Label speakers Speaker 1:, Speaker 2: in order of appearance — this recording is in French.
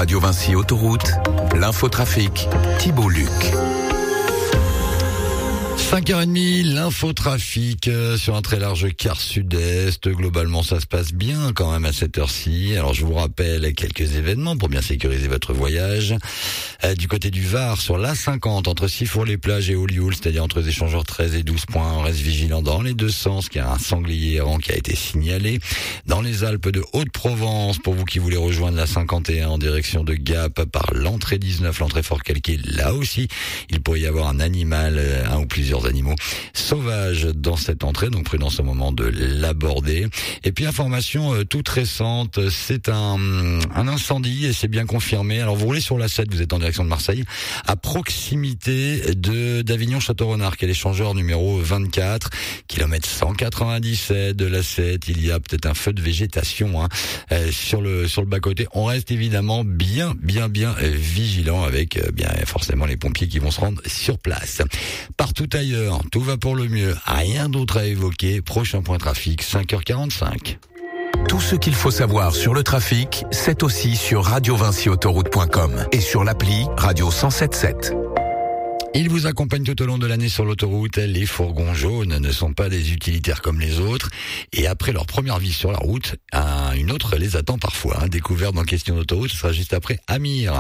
Speaker 1: Radio Vinci Autoroute, l'infotrafic, Thibault Luc.
Speaker 2: 5h30, l'infotrafic sur un très large quart sud-est. Globalement, ça se passe bien quand même à cette heure-ci. Alors, je vous rappelle quelques événements pour bien sécuriser votre voyage. Du côté du Var, sur l'A50, entre Sifour-les-Plages et Olioul, c'est-à-dire entre les échangeurs 13 et 12 points, on reste vigilant dans les deux sens, car il y a un sanglier errant qui a été signalé. Dans les Alpes de Haute-Provence, pour vous qui voulez rejoindre la 51 en direction de Gap par l'entrée 19, l'entrée Fort-Calquier, là aussi, il pourrait y avoir un animal, un ou plusieurs animaux sauvages dans cette entrée, donc prudence au moment de l'aborder. Et puis information toute récente, c'est un incendie et c'est bien confirmé. Alors vous roulez sur la 7, vous êtes en direction de Marseille, à proximité d'Avignon-Château-Renard, qui est l'échangeur numéro 24, kilomètre 197 de la 7. Il y a peut-être un feu de végétation sur le bas-côté. On reste évidemment bien vigilant avec bien forcément les pompiers qui vont se rendre sur place. Partout ailleurs, tout va pour le mieux. Rien d'autre à évoquer. Prochain point trafic, 5h45.
Speaker 1: Tout ce qu'il faut savoir sur le trafic, c'est aussi sur radiovinciautoroute.com et sur l'appli Radio 107.7.
Speaker 2: Ils vous accompagnent tout au long de l'année sur l'autoroute. Les fourgons jaunes ne sont pas des utilitaires comme les autres. Et après leur première vie sur la route, une autre les attend parfois. Découverte dans Question d'autoroute, ce sera juste après Amir.